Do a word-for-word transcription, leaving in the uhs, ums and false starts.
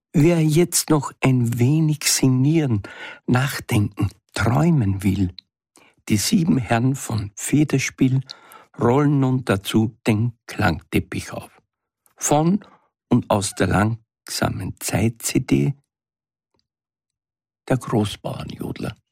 Wer jetzt noch ein wenig sinnieren, nachdenken, träumen will, die sieben Herren von Federspiel rollen nun dazu den Klangteppich auf. Von und aus der langsamen Zeit-C D der Großbauernjodler.